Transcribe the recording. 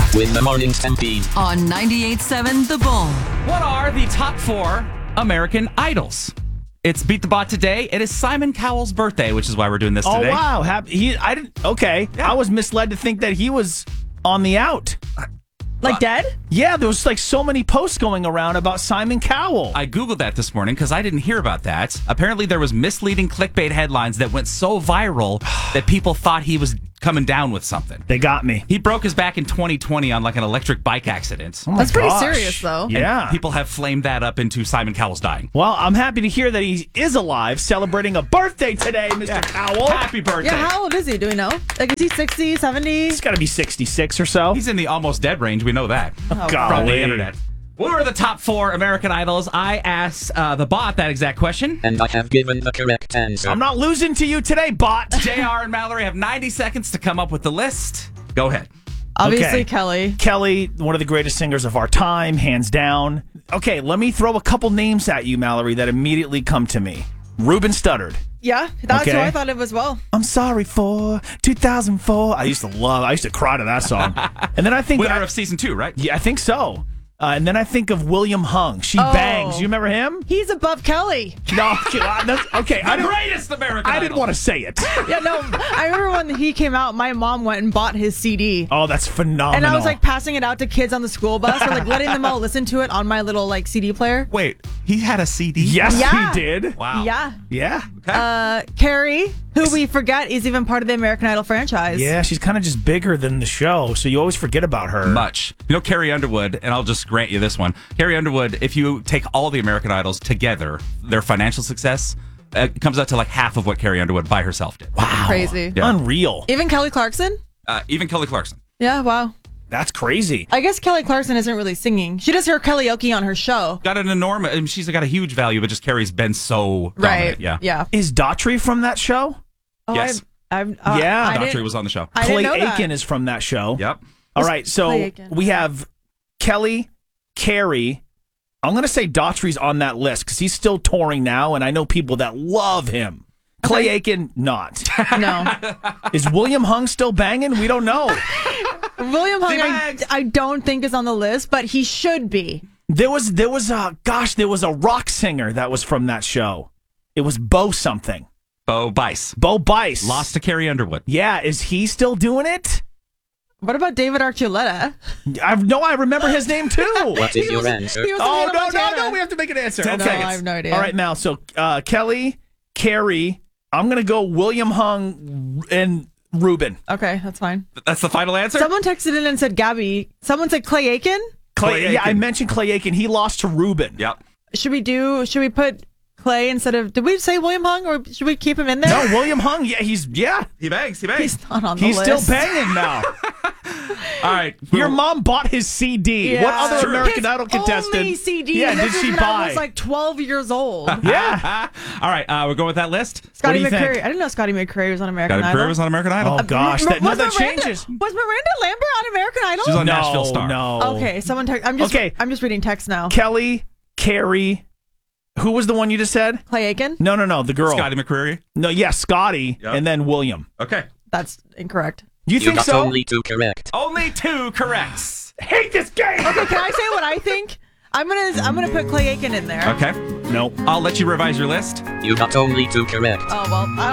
with the Morning Stampede. On 98.7 The Bull. What are the top 4 American Idols? It's Beat the Bot today. It is Simon Cowell's birthday, which is why we're doing this today. Oh, wow. I was misled to think that he was on the out. Like dead? Yeah, there was like so many posts going around about Simon Cowell. I Googled that this morning because I didn't hear about that. Apparently, there was misleading clickbait headlines that went so viral that people thought he was coming down with something. They got me. He broke his back in 2020 on like an electric bike accident. Oh my That's pretty gosh. serious, though. Yeah. And people have flamed that up into Simon Cowell's dying. Well, I'm happy to hear that he is alive, celebrating a birthday today, Mr. Cowell. Happy birthday. Yeah, how old is he? Do we know? Like, is he 60, 70? He's got to be 66 or so. He's in the almost dead range. We know that. From golly. the internet. What are the top 4 American Idols? I asked the bot that exact question. And I have given the correct answer. I'm not losing to you today, bot. JR and Mallory have 90 seconds to come up with the list. Go ahead. Obviously, Okay. Kelly. Kelly, one of the greatest singers of our time, hands down. Okay, let me throw a couple names at you, Mallory, that immediately come to me. Ruben Studdard. Yeah, that's Okay. who I thought it was well. I'm sorry for 2004. I used to cry to that song. And then I think Winner of season 2, right? yeah, I think so. And then I think of William Hung. She bangs. You remember him? He's above Kelly. No, okay. The greatest American I Idol. didn't want to say it. Yeah, no, I remember when he came out, my mom went and bought his CD. Oh, that's phenomenal. And I was like passing it out to kids on the school bus or like letting them all listen to it on my little like CD player. Wait, he had a CD? yes, Yeah. he did. Wow. Yeah. Yeah. Carrie, who we forget is even part of the American Idol franchise. Yeah, she's kind of just bigger than the show, so you always forget about her. Much. You know, Carrie Underwood, and I'll just grant you this one. Carrie Underwood, if you take all the American Idols together, their financial success comes out to like half of what Carrie Underwood by herself did. Wow. Crazy. Yeah. Unreal. Even Kelly Clarkson? Even Kelly Clarkson. Yeah, wow. That's crazy. I guess Kelly Clarkson isn't really singing. She does her karaoke on her show. Got an enormous, and she's got a huge value, but just Carrie's been so dominant. Yeah. Yeah. Is Daughtry from that show? Oh, Yes. Yeah. I Daughtry didn't- was on the show. I Clay didn't know that. Aiken is from that show. Yep. All right, so Clay Aiken? we have Kelly, Carrie. I'm going to say Daughtry's on that list because he's still touring now, and I know people that love him. Clay Aiken, not. No. Is William Hung still banging? We don't know. William Hung, D-Bags. I don't think is on the list, but he should be. There was a rock singer that was from that show. It was Bo something. Bo Bice. Bo Bice. Lost to Carrie Underwood. Yeah, is he still doing it? What about David Archuleta? I remember his name too. What is your answer? He was in Oh, Hannah no, Montana. we have to make an answer. Ten Okay. No, I have no idea. All right, Mal. So Kelly, Carrie, I'm going to go William Hung and Ruben. Okay, that's fine. That's the final answer? Someone texted in and said Gabby. Someone said Clay Aiken. Clay, yeah, I Aiken. mentioned Clay Aiken. He lost to Ruben. Yep. Should we put Clay instead of? Did we say William Hung or should we keep him in there? No, William Hung. Yeah, he He bangs. He's not on the he's list. still banging now. All right. Your mom bought his CD. Yeah. What other True. American His Idol contestant? only CD. Yeah, This did is she when I buy? was like 12 years old. Yeah. All right. We're going with that list. Scotty do you think? McCreery. I didn't know Scotty McCreery was on American Got it. Idol. Carrie was on American Idol. Oh gosh, that changes. Was Miranda Lambert on American Idol? She's on No, Nashville Star. no. Okay, someone text. I'm just reading text now. Kelly, Carrie. Who was the one you just said? Clay Aiken? No, the girl. Scotty McCreary. No, yeah, Scotty, Yep. and then William. Okay. That's incorrect. You You think got so? only 2 correct. Only 2 corrects. Hate this game. Okay, can I say what I think? I'm gonna put Clay Aiken in there. Okay. Nope. I'll let you revise your list. You got only 2 correct. Oh well.